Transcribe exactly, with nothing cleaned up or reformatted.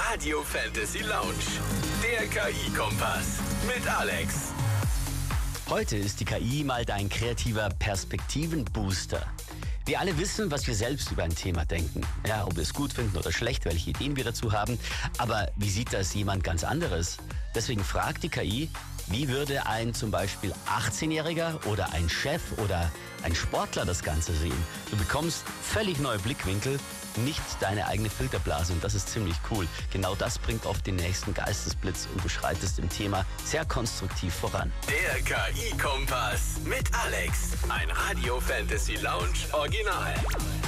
Radio Fantasy Lounge. Der K I-Kompass mit Alex. Heute ist die K I mal dein kreativer Perspektivenbooster. Wir alle wissen, was wir selbst über ein Thema denken. Ja, ob wir es gut finden oder schlecht, welche Ideen wir dazu haben. Aber wie sieht das jemand ganz anderes? Deswegen fragt die K I, wie würde ein zum Beispiel achtzehnjähriger oder ein Chef oder ein Sportler das Ganze sehen? Du bekommst völlig neue Blickwinkel, nicht deine eigene Filterblase, und das ist ziemlich cool. Genau das bringt oft den nächsten Geistesblitz und du schreitest im Thema sehr konstruktiv voran. Der K I-Kompass mit Alex. Ein Radio Fantasy Lounge Original.